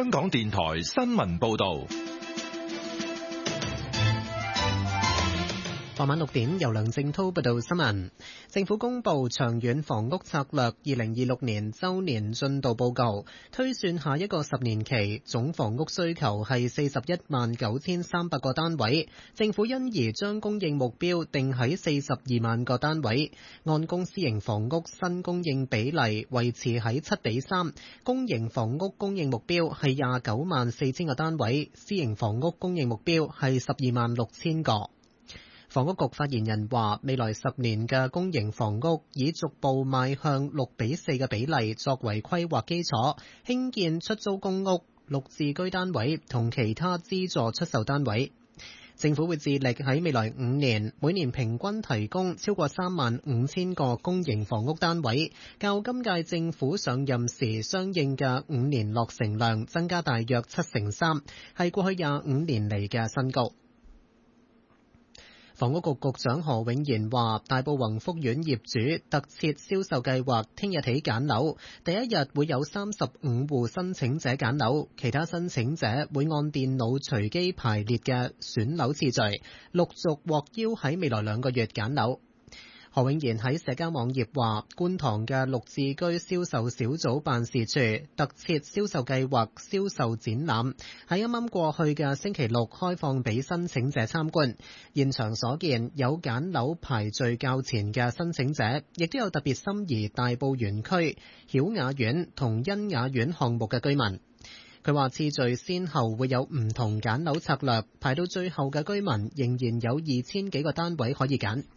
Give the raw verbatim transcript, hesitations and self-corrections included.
香港電台新聞報道。 傍晚六點，由梁正滔報道新聞。政府公布長遠房屋策略二零二六年周年進度報告，推算下一個十年期總房屋需求係四十一萬九千三百個單位。政府因而將供應目標定喺四十二萬個單位，按公私營房屋新供應比例維持喺七比三。公營房屋供應目標係廿九萬四千個單位，私營房屋供應目標係十二萬六千個。房屋局發言人話，未來十年嘅公營房屋以逐步邁向六比四嘅比例作為規劃基礎，興建出租公屋、綠置居單位同其他資助出售單位。政府會致力喺未來五年，每年平均提供超過三萬五千個公營房屋單位，較今屆政府上任時相應嘅五年落成量增加大約七成三，係過去廿五年嚟嘅新高。房屋局局長何永賢話，大埔宏福苑業主特設銷售計劃聽日起揀樓，第一日會有三十五戶申請者揀樓，其他申請者會按電腦隨機排列嘅選樓次序，陸續獲邀喺未來兩個月揀樓。何永賢喺社交網頁話，觀塘嘅綠置居銷售小組辦事處特設銷售計劃銷售展覽喺啱啱過去嘅星期六開放俾申請者參觀，現場所見有揀樓排序較前嘅申請者，亦都有特別心儀大埔園區曉雅苑同欣雅苑項目嘅居民。佢話次序先後會有唔同揀樓策略，排到最後嘅居民仍然有二千幾個單位可以揀。